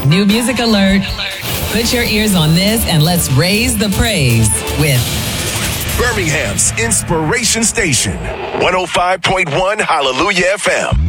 New music alert. Put your ears on this and let's raise the praise with Birmingham's Inspiration Station, 105.1 Hallelujah FM.